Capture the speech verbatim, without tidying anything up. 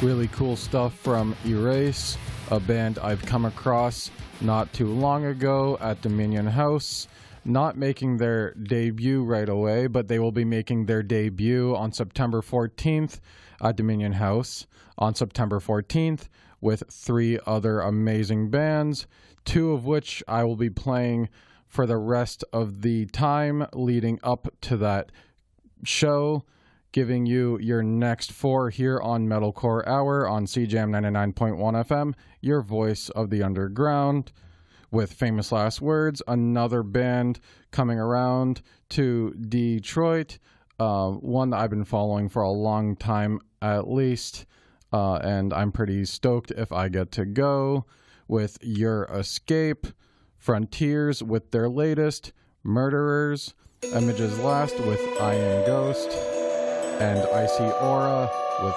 really cool stuff from Erase, a band I've come across not too long ago at Dominion House. Not making their debut right away, but they will be making their debut on September fourteenth at Dominion House on September fourteenth with three other amazing bands, two of which I will be playing for the rest of the time leading up to that show, giving you your next four here on Metalcore Hour on C J M ninety-nine point one F M, your voice of the underground. With Famous Last Words, another band coming around to Detroit, uh, one that I've been following for a long time at least, uh, and I'm pretty stoked if I get to go, with Your Escape, Frontiers with their latest, Murderers, Images Last with I Am Ghost, and Icy Aura with